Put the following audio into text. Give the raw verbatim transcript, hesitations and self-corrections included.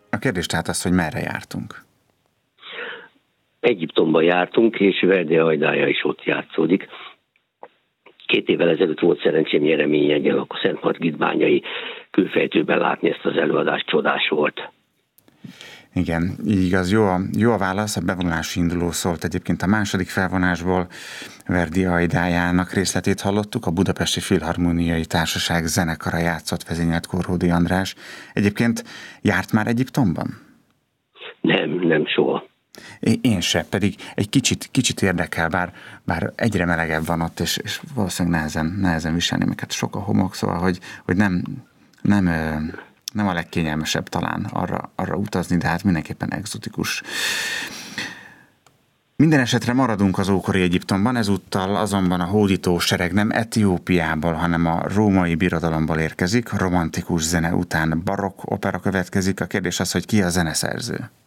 A kérdés tehát az, hogy merre jártunk. Egyiptomba jártunk, és Verdi Hajdája is ott játszódik. Két évvel ezelőtt volt szerencsém Jereményegyen, akkor Szentmargit-bányai külfejtőben látni ezt az előadást, csodás volt. Igen, így igaz, jó a, jó a válasz, a bevonulási induló szólt egyébként a második felvonásból. Verdi Hajdájának részletét hallottuk, a Budapesti Filharmóniai Társaság zenekara játszott, vezényelt Korródi András. Egyébként járt már Egyiptomban? Nem, nem soha. Én sem, pedig egy kicsit, kicsit érdekel, bár, bár egyre melegebb van ott, és, és valószínűleg nehezen, nehezen viselni, meg hát sok a homok, szóval, hogy, hogy nem, nem, nem a legkényelmesebb talán arra, arra utazni, de hát mindenképpen egzotikus. Minden esetre maradunk az ókori Egyiptomban, ezúttal azonban a hódító sereg nem Etiópiából, hanem a római birodalomból érkezik, romantikus zene után barokk opera következik. A kérdés az, hogy ki a zeneszerző?